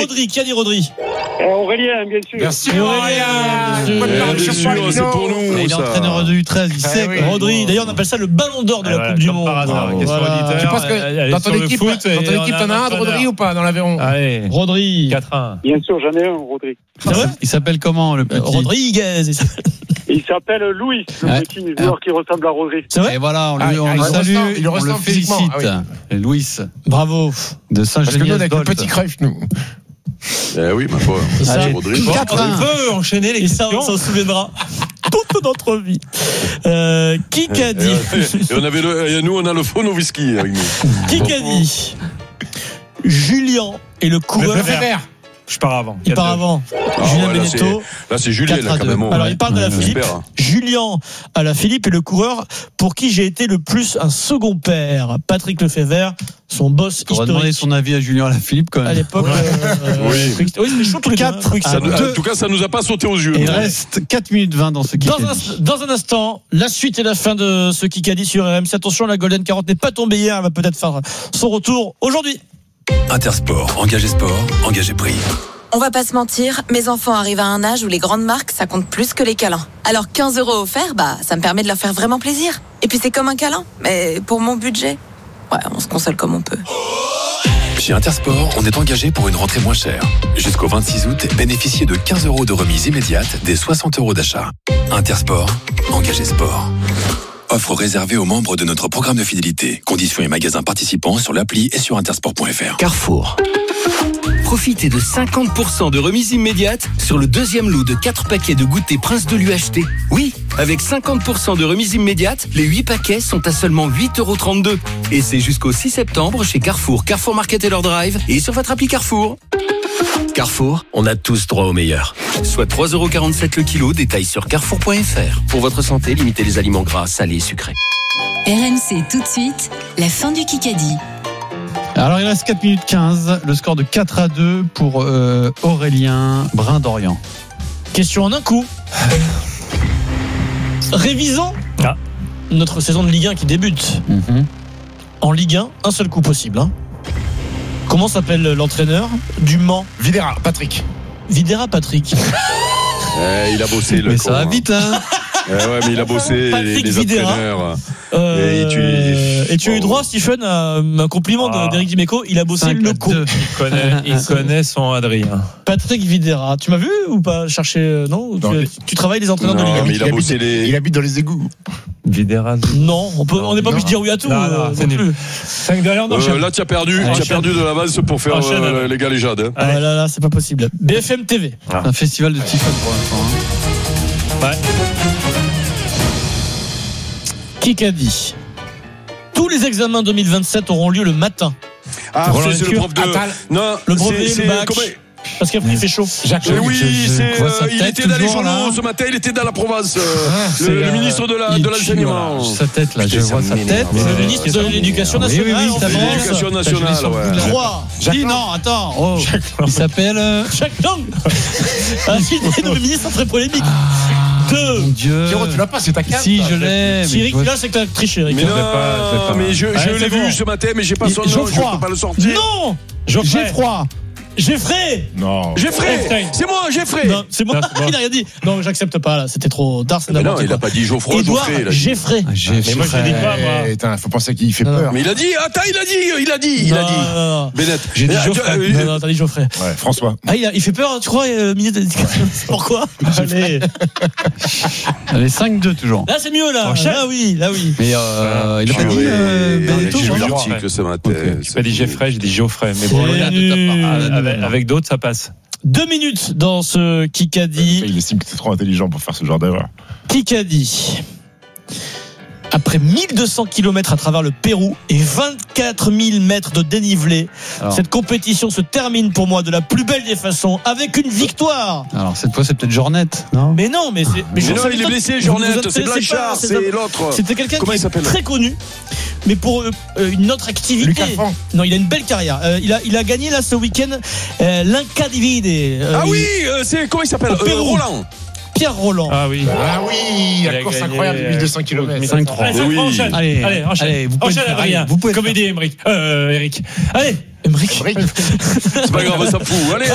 Rodri, qui a dit Rodri? Aurélien, bien sûr. Merci Aurélien. Bien sûr, c'est pour nous. Il est entraîneur du 13, il sait que Rodri. D'ailleurs, on appelle ça le ballon d'or de la Coupe du Monde. Voilà. Tu penses que dans ton équipe, t'en as un de Rodri ou pas dans l'Aveyron? Allez, Rodri. 4-1. Bien sûr, j'en ai un, Rodri. C'est vrai? Il s'appelle comment le petit? Rodriguez. Il s'appelle Louis, le petit joueur qui ressemble à Rodri. C'est vrai? Et voilà, on il le salue, il on le ressemble physiquement. félicite. Et Louis Bravo. de Parce que nous, Saint-Geniez. avec le petit crush, nous. Eh oui, ma foi. Ça, C'est Rodri. bon, 4-1. On peut enchaîner les Et ça, questions. on s'en souviendra toute notre vie. Qui qu'a dit? Et on avait et nous, on a le phone au whisky avec nous. Qui qu'a dit? Julien et le coureur. Le Fever. Je pars avant. Il part avant. Julien ouais, Benetto. Là, c'est Julien, là, quand 4-2. même. Alors, il parle de la Philippe. J'espère. Julien à la Philippe et le coureur pour qui j'ai été le plus un second père. Patrick Lefebvre, son boss On va demander historique. son avis à Julien Alaphilippe quand À même. l'époque. Oui. C'était chaud tous les 4 deux. Ça nous- En tout cas, ça nous a pas sauté aux yeux. Et il reste 4 minutes 20 dans ce Kikadi. Dans un instant, la suite et la fin de ce Kikadi sur RMC. Attention, la Golden Carotte n'est pas tombée hier, elle va peut-être faire son retour aujourd'hui. Intersport, engagé sport, engagé prix. On va pas se mentir, mes enfants arrivent à un âge où les grandes marques, ça compte plus que les câlins. Alors 15 € offerts, ça me permet de leur faire vraiment plaisir. Et puis c'est comme un câlin, mais pour mon budget, ouais, on se console comme on peut. Chez Intersport, on est engagé pour une rentrée moins chère. Jusqu'au 26 août, bénéficiez de 15 € de remise immédiate des 60 € d'achat. Intersport, engagé sport. Offre réservée aux membres de notre programme de fidélité. Conditions et magasins participants sur l'appli et sur intersport.fr. Carrefour. Profitez de 50% de remise immédiate sur le deuxième lot de 4 paquets de goûter Prince de l'UHT. Oui, avec 50% de remise immédiate, les 8 paquets sont à seulement 8,32 €. Et c'est jusqu'au 6 septembre chez Carrefour, Carrefour Market et leur Drive et sur votre appli Carrefour. Carrefour, on a tous droit au meilleur. Soit 3,47 € le kilo, détail sur carrefour.fr. Pour votre santé, limitez les aliments gras, salés et sucrés. RMC tout de suite, la fin du Kikadi. Alors il reste 4 minutes 15, le score de 4-2 pour Aurélien Brun-Dorian. Question en un coup. Révisons notre saison de Ligue 1 qui débute. En Ligue 1, un seul coup possible. Comment s'appelle l'entraîneur du Mans? Videra, Patrick. Videra Patrick. Il a bossé le Mais con, ça va vite, hein. Ouais, mais il a bossé Patrick les Videra. entraîneurs. Et tu as eu droit, Stephen, à un compliment d'Éric Dimeco. Il a bossé le co. Il connaît son Adrien. Patrick Videra. Tu m'as vu ou pas chercher? Non, tu travailles les entraîneurs de Ligue 1. Mais il a bossé les. Il habite dans les égouts. Videra. Non, on n'est pas obligé de dire oui à tout. Non, c'est nul. 5 derrière, non. Là, tu as perdu de l'avance pour faire les galéjades. Ah là, c'est pas possible. BFM TV. C'est un festival de Stephen pour l'instant. Ouais. Qui a dit? Tous les examens 2027 auront lieu le matin. Ah, c'est le prof de. Non, le brevet, le bac. Parce qu'après il fait chaud. Oui, il était dans les journaux ce matin, il était dans la Provence. Le ministre de l'enseignement. Sa tête là, je vois sa tête. Le ministre de l'Éducation nationale. Oui, l'Éducation nationale, ouais. 3. Non, attends. Il s'appelle Jacques Lang. Il est le ministre très polémique. 2. Mon Dieu. Pierrot, tu l'as pas, c'est ta carte. Si, je l'ai. Si Eric, là, c'est que t'as triché, Eric. Mais non, mais je l'ai vu ce matin, mais j'ai pas son nom, je peux pas le sortir. Non. Geoffrey. Non. Geoffrey. C'est moi, Geoffrey. Non, c'est moi. Il n'a rien dit. Non, j'accepte pas, là. C'était trop tard. Mais non, il a pas dit Geoffroy, Édouard Geoffrey. Geoffrey. Mais moi, je ne dis pas, moi. Putain, faut penser qu'il fait peur. Mais il a dit, attends, il a dit. Non. Bennett. J'ai dit Geoffrey. Non, t'as dit Geoffrey. Ouais, François. Ah, il fait peur, tu crois, ministre de l'Éducation. Pourquoi? Allez. Allez, 5-2 toujours. Là, c'est mieux, là. Là, oui. Mais il a pas dit Benetto. J'ai lu l'article ce matin. J'ai pas dit Geoffrey, j'ai dit Geoffrey. Mais bon, avec d'autres, ça passe. 2 minutes dans ce Kikadi. Il estime que t'es trop intelligent pour faire ce genre d'erreur. Kikadi. Après 1200 km à travers le Pérou et 24 000 mètres de dénivelé, cette compétition se termine pour moi de la plus belle des façons avec une victoire. Alors cette fois c'est peut-être Jornette, non? Mais non, mais c'est. Mais non, il est blessé, Jornette. C'est Blanchard, c'est l'autre. C'était quelqu'un qui est s'appelle très connu, mais pour une autre activité. Lucas Franck. Non, il a une belle carrière. Il a gagné là ce week-end l'Inca Divide. Ah oui, c'est comment il s'appelle? Roland. Pierre Roland. Ah oui. La course incroyable de 1200 km. 5-3. Enchaîne. Allez, enchaîne. Enchaîne, Adrien. Vous pouvez. Comédie, Eric. Allez. Emmerich. C'est pas grave, ça fout. Allez.